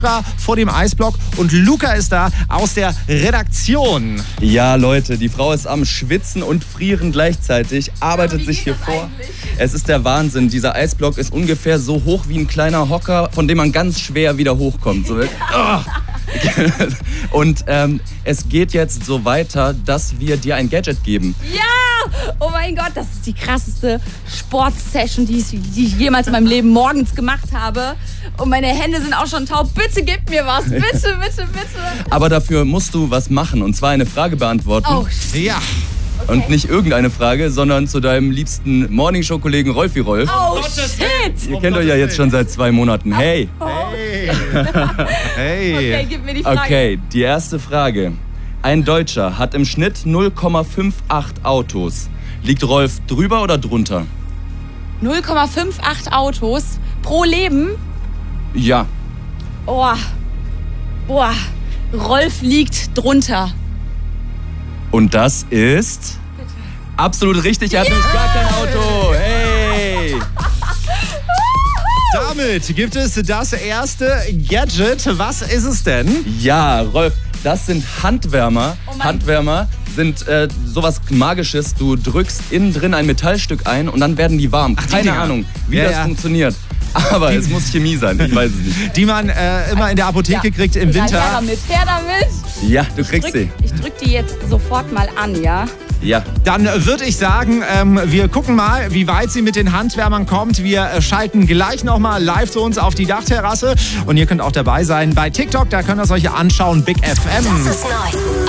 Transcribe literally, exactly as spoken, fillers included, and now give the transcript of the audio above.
vor dem Eisblock und Luca ist da aus der Redaktion. Ja, Leute, die Frau ist am Schwitzen und Frieren gleichzeitig, arbeitet sich hier vor. Eigentlich? Es ist der Wahnsinn. Dieser Eisblock ist ungefähr so hoch wie ein kleiner Hocker, von dem man ganz schwer wieder hochkommt. So. Und ähm, es geht jetzt so weiter, dass wir dir ein Gadget geben. Ja! Oh mein Gott, das ist die krasseste Sportsession, die ich, die ich jemals in meinem Leben morgens gemacht habe. Und meine Hände sind auch schon taub. Bitte gib mir was. Bitte, bitte, bitte. Aber dafür musst du was machen. Und zwar eine Frage beantworten. Oh, shit. Ja. Okay. Und nicht irgendeine Frage, sondern zu deinem liebsten Morningshow-Kollegen Rolfi Rolf. Oh, shit. Ihr kennt euch ja jetzt schon seit zwei Monaten. Hey. Hey. Hey. Okay, gib mir die Frage. Okay, die erste Frage. Ein Deutscher hat im Schnitt null Komma achtundfünfzig Autos. Liegt Rolf drüber oder drunter? null Komma achtundfünfzig Autos pro Leben? Ja. Oh. Boah. Rolf liegt drunter. Und das ist Bitte. Absolut richtig. Er hat Ja! nämlich gar kein Auto. Hey. Damit gibt es das erste Gadget. Was ist es denn? Ja, Rolf, das sind Handwärmer. Oh mein Handwärmer sind äh, sowas Magisches. Du drückst innen drin ein Metallstück ein und dann werden die warm. Ach, die Keine Dinger. Ahnung, wie Ja, das ja. funktioniert. Aber es muss Chemie sein, ich weiß es nicht. Die man äh, immer in der Apotheke Ja. kriegt im Ja, Winter. her damit, her damit. Ja, du Ich kriegst drück, sie. ich drück die jetzt sofort mal an, ja? Ja. Dann würde ich sagen, ähm, wir gucken mal, wie weit sie mit den Handwärmern kommt. Wir äh, schalten gleich nochmal live zu uns auf die Dachterrasse. Und ihr könnt auch dabei sein bei TikTok, da könnt ihr es euch anschauen. Big F M. Das ist neu.